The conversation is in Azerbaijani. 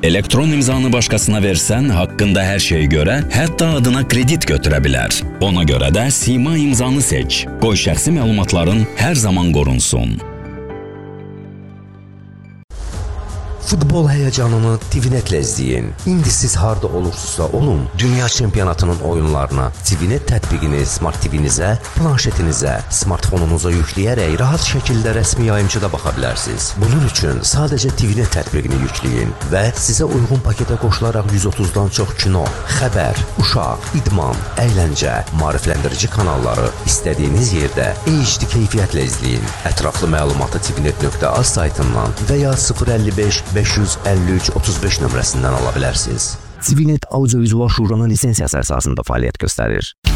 Elektron imzanı başqasına versən, haqqında hər şeyi görə, hətta adına kredit götürə bilər. Ona görə də Sima imzanı seç. Qoy şəxsi məlumatların hər zaman qorunsun. Futbol həyəcanını TVNet-lə izləyin. İndi siz harda olursunuzsa olun, dünya çempionatının oyunlarına TVNet tətbiqini Smart TV-nizə, planşetinizə, smartfonunuza yükləyərək rahat şəkildə rəsmi yayımçıda baxa bilərsiniz. Bunun üçün sadəcə TVNet tətbiqini yükləyin və sizə uyğun paketə qoşularaq 130-dan çox kino, xəbər, uşaq, idman, əyləncə, maarifləndirici kanalları istədiyiniz yerdə HD keyfiyyətlə izləyin. Ətraflı məlumatı tvnet.az saytından və ya 055 553 35 nömrəsindən ala bilərsiniz. TVNet Audio-Vizual Şuranın lisensiyası əsasında fəaliyyət göstərir.